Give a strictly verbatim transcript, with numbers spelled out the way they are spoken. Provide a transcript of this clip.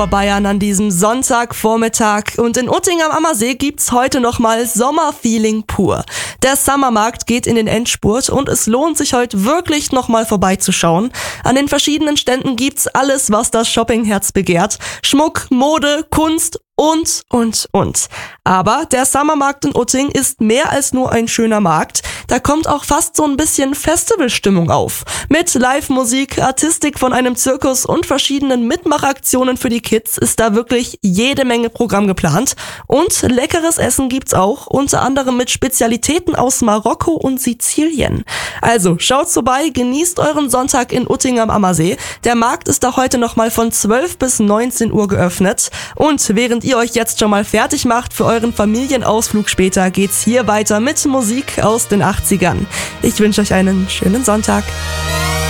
Bayern an diesem Sonntagvormittag und in Utting am Ammersee gibt's heute nochmal Sommerfeeling pur. Der Summermarkt geht in den Endspurt und es lohnt sich heute wirklich nochmal vorbeizuschauen. An den verschiedenen Ständen gibt's alles, was das Shoppingherz begehrt. Schmuck, Mode, Kunst und, und, und. Aber der Summermarkt in Utting ist mehr als nur ein schöner Markt. Da kommt auch fast so ein bisschen Festivalstimmung auf. Mit Live-Musik, Artistik von einem Zirkus und verschiedenen Mitmachaktionen für die Kids ist da wirklich jede Menge Programm geplant. Und leckeres Essen gibt's auch, unter anderem mit Spezialitäten aus Marokko und Sizilien. Also schaut vorbei, genießt euren Sonntag in Utting am Ammersee. Der Markt ist da heute nochmal von zwölf bis neunzehn Uhr geöffnet. Und während ihr euch jetzt schon mal fertig macht für euren Familienausflug später, geht's hier weiter mit Musik aus den achtzigern. Ich wünsche euch einen schönen Sonntag.